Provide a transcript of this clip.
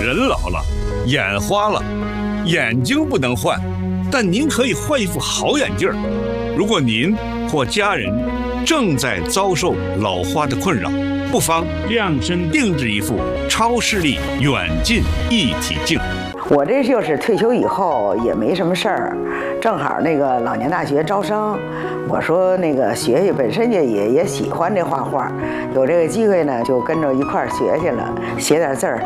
人老了，眼花了，眼睛不能换，但您可以换一副好眼镜。如果您或家人正在遭受老花的困扰，不妨量身定制一副超视力远近一体镜。 我这就是退休以后也没什么事儿，正好那个老年大学招生，我说那个学学，本身也喜欢这画画，有这个机会呢，就跟着一块儿学去了，写点字儿，